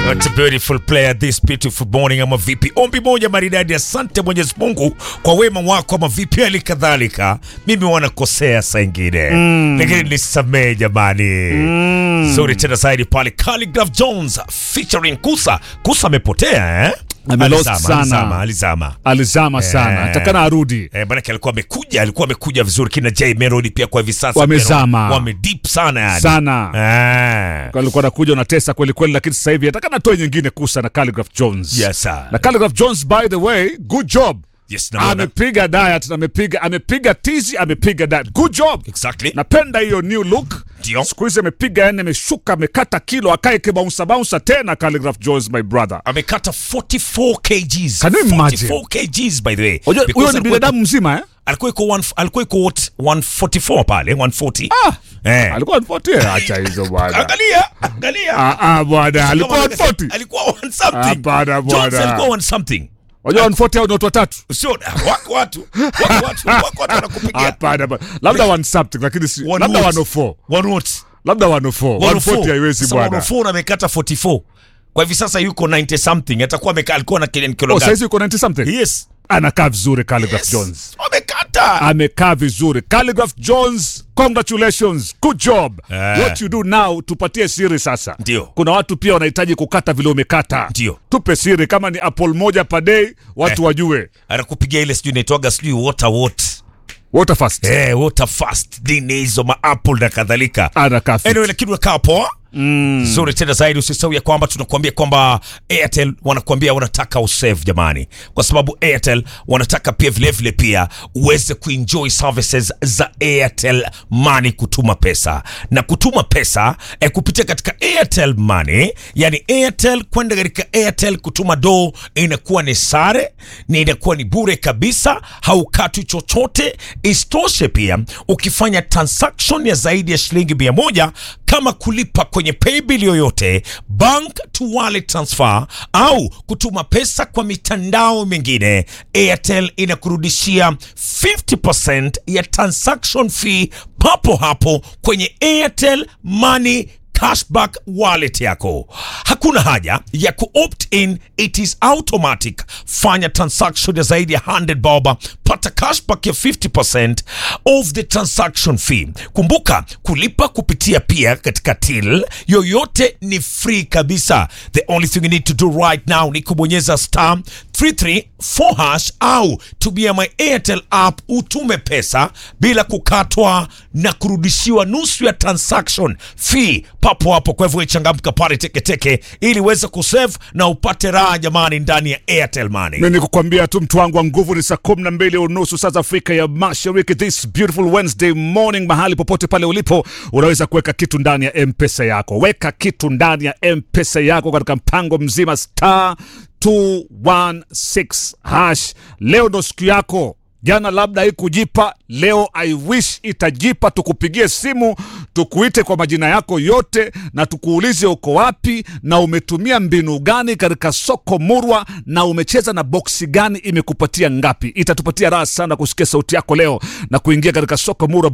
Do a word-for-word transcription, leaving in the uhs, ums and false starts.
What a beautiful player this beautiful morning. Ama vipi? Ombi moja maridadi. Asante Mwenyezi Mungu kwa wema wako. Ama vipi? Hali kadhalika mimi wanakosea saa ingine mm. lakini nisamee jamani mm. Sorry tena zaidi pale Khaligraph Jones featuring Kusa. Kusa amepotea eh? Amelost sana. Alizama, alizama. Alizama sana. Eh, Atakana arudi. Eh, bwana alikuwa amekuja, alikuwa amekuja vizuri kina J Melody pia kwa hivi sasa. Wamezama. Wame deep sana yani. Sana. Eh. Kwa alikuwa anakuja unatesa kweli kweli, lakini sasa hivi atakana toe nyingine Kusa na Khaligraph Jones. Yes sir. Na Khaligraph Jones, by the way, good job. Yes, na amepiga diet, amepiga amepiga tizi, amepiga diet. Good job. Exactly. Napenda hiyo new look. Ndio. Siku hizi amepiga yani, ameshuka, amekata kilo, akae kibounce bounce tena. Khaligraph Jones, my brother, amekata forty-four kilograms. Can you imagine? forty-four kilograms by the way. Huyo ni binadamu mzima eh? Alikuwa iko one, alikuwa iko what one forty-four pale, one forty. Ah. Eh. Alikuwa one forty. Acha hizo bwana. Angalia, angalia. Ah ah bwana, alikuwa one forty. Alikuwa one something. Ah bwana bwana. Alikuwa one something. Wajua one forty au ni watu watatu? Sio wako watu. Wako watu, wako watu wanakupigia. Hapana bwana. Labda one something lakini si labda one oh four. One what? Labda one oh four. one forty haiwezi bwana. one oh four na amekata forty-four. Kwa hivi sasa yuko ninety something. Atakuwa amekaa alikuwa na kile kilo. Oh, sasa yuko ninety something. Yes. Anakaa vizuri Khaligraph yes. Jones. Amekata. Amekaa vizuri. Khaligraph Jones, congratulations. Good job. Uh. What you do now, tupatie siri sasa. Ndio. Kuna watu pia wanahitaji kukata vile umekata. Ndio. Tupe siri kama ni apple moja per day, watu eh, wajue. Anakupigia ile sijui inaitwaga sijui water what. Water fast. Eh, water fast. Dini hizo ma apple na kadhalika. Anakaa. Anyway, lakini unakaa poa. Mm. Zuri tena zaidi, usisahau ya kwamba tunakuambia kwamba Airtel wanakuambia wanataka usave jamani, kwa sababu Airtel wanataka pia vile vile pia uweze kuenjoy services za Airtel Money, kutuma pesa na kutuma pesa eh, kupitia katika Airtel Money, yani Airtel kwenda katika Airtel kutuma do inakuwa ni sare, ni inakuwa ni bure kabisa, haukati chochote. Istoshe pia ukifanya transaction ya zaidi ya shilingi mia moja kama kulipa kwenye paybill yoyote, bank to wallet transfer au kutuma pesa kwa mitandao mingine, Airtel inakurudishia fifty percent ya transaction fee papo hapo kwenye Airtel Money cashback wallet yako. Hakuna haja ya ku-opt in, it is automatic. Fanya transaction ya zaidi ya one hundred bob, pata cashback ya fifty percent of the transaction fee. Kumbuka kulipa kupitia pia katika till yoyote ni free kabisa. The only thing you need to do right now ni kubonyeza star three three four hash au tumia my Airtel app utume pesa bila kukatwa na kurudishiwa nusu ya transaction fee papo hapo. Kwa hivyo changamka pale teke teke ili uweze kusave na upate raha jamani ndani ya Airtel Money. Mimi nikukwambia tu mtu wangu wa nguvu, ni saa kumi na mbili unusu saa za Afrika ya Mashariki. This beautiful Wednesday morning, mahali popote pale ulipo unaweza kuweka kitu ndani ya M-Pesa yako. Weka kitu ndani ya M-Pesa yako katika mpango mzima star two one six hash. Leo ndo siku yako. Jana labda haikujipa, leo I wish itajipa. Tukupigie simu, tukuite kwa majina yako yote na tukuulize uko wapi na umetumia mbinu gani katika soko murwa na umecheza na boksi gani imekupatia ngapi. Itatupatia raha sana kusikia sauti yako leo na kuingia katika soko murwa.